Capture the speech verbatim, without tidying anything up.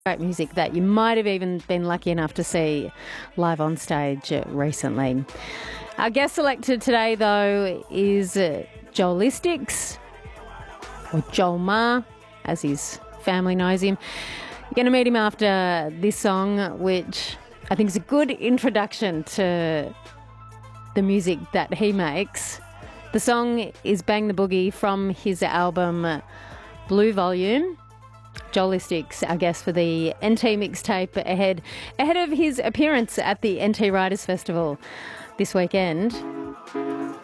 Great music that you might have even been lucky enough to see live on stage uh, recently. Our guest selected today, though, is uh, Joelistics, or Joel Ma, as his family knows him. You're going to meet him after this song, which I think is a good introduction to the music that he makes. The song is Bang the Boogie from his album Blue Volume. Joelistics, our guest for the N T mixtape ahead ahead of his appearance at the N T Writers Festival this weekend.